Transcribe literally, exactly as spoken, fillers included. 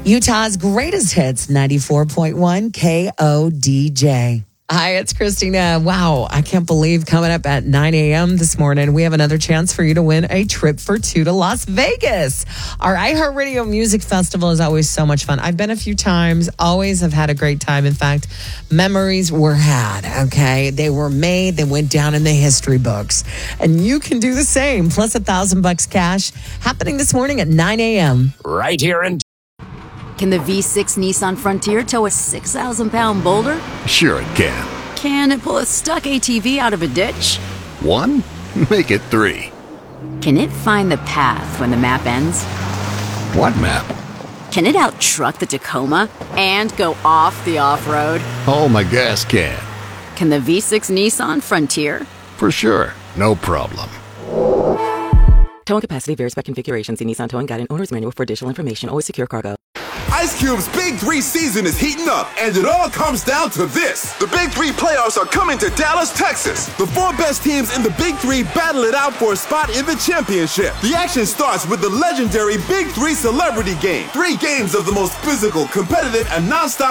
Utah's greatest hits, ninety-four point one K O D J. Hi, it's Christina. Wow, I can't believe coming up at nine a.m. this morning, we have another chance for you to win a trip for two to Las Vegas. Our iHeartRadio Music Festival is always so much fun. I've been a few times, always have had a great time. In fact, memories were had, okay? They were made, they went down in the history books. And you can do the same, plus a thousand bucks cash, happening this morning at nine a.m. Right here in... Can the V six Nissan Frontier tow a six thousand pound boulder? Sure it can. Can it pull a stuck A T V out of a ditch? One? Make it three. Can it find the path when the map ends? What map? Can it out-truck the Tacoma and go off the off-road? Oh, my gas can. Can the V six Nissan Frontier? For sure. No problem. Towing capacity varies by configuration. See Nissan Towing Guide and Owner's Manual for additional information. Always secure cargo. Ice Cube's Big Three season is heating up, and it all comes down to this. The Big Three playoffs are coming to Dallas, Texas. The four best teams in the Big Three battle it out for a spot in the championship. The action starts with the legendary Big Three Celebrity Game. Three games of the most physical, competitive, and nonstop